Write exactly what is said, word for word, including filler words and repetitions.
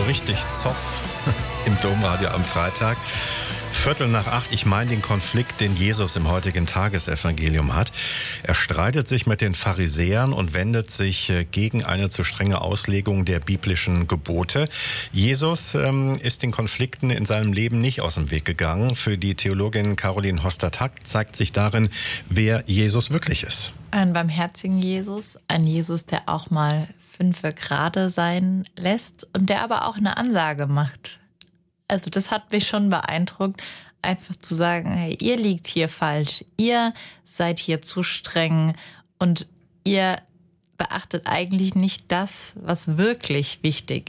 richtig Zoff im Domradio am Freitag. Viertel nach acht, ich meine den Konflikt, den Jesus im heutigen Tagesevangelium hat. Er streitet sich mit den Pharisäern und wendet sich gegen eine zu strenge Auslegung der biblischen Gebote. Jesus ähm, ist den Konflikten in seinem Leben nicht aus dem Weg gegangen. Für die Theologin Caroline Hostertack zeigt sich darin, wer Jesus wirklich ist. Ein barmherzigen Jesus, ein Jesus, der auch mal fünfe gerade sein lässt und der aber auch eine Ansage macht. Also das hat mich schon beeindruckt, einfach zu sagen, hey, ihr liegt hier falsch, ihr seid hier zu streng und ihr beachtet eigentlich nicht das, was wirklich wichtig